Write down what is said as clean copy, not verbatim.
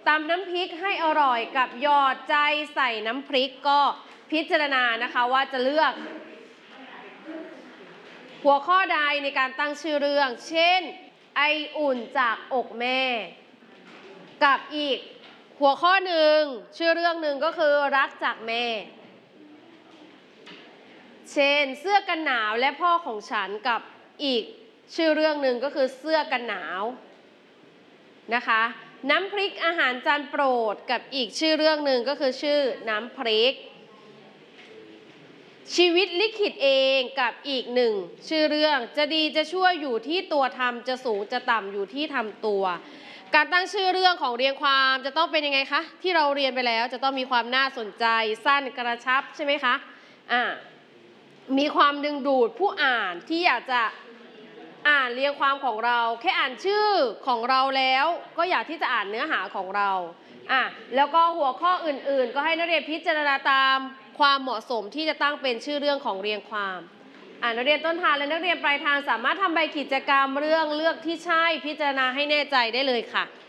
ตำน้ำพริกให้อร่อยกับหยอดใจใส่น้ำพริกก็พิจารณานะคะว่าจะเลือกหัวข้อใดในการตั้งชื่อเรื่องเช่นไออุ่นจากอกแม่กับอีกหัวข้อหนึ่งชื่อเรื่องหนึ่งก็คือรักจากแม่เช่นเสื้อกันหนาวและพ่อของฉันกับอีกชื่อเรื่องหนึ่งก็คือเสื้อกันหนาวนะคะน้ำพริกอาหารจานโปรดกับอีกชื่อเรื่องหนึ่งก็คือชื่อน้ำพริกชีวิตลิขิตเองกับอีกหนึ่งชื่อเรื่องจะดีจะชั่วอยู่ที่ตัวทำจะสูงจะต่ำอยู่ที่ทำตัวการตั้งชื่อเรื่องของเรียงความจะต้องเป็นยังไงคะที่เราเรียนไปแล้วจะต้องมีความน่าสนใจสั้นกระชับใช่ไหมคะมีความดึงดูดผู้อ่านที่อยากจะอ่านเรียงความของเราแค่อ่านชื่อของเราแล้วก็อยากที่จะอ่านเนื้อหาของเราแล้วก็หัวข้ออื่นๆก็ให้นักเรียนพิจารณาตามความเหมาะสมที่จะตั้งเป็นชื่อเรื่องของเรียงความนักเรียนต้นทางและนักเรียนปลายทางสามารถทำใบกิจกรรมเรื่องเลือกที่ใช่พิจารณาให้แน่ใจได้เลยค่ะ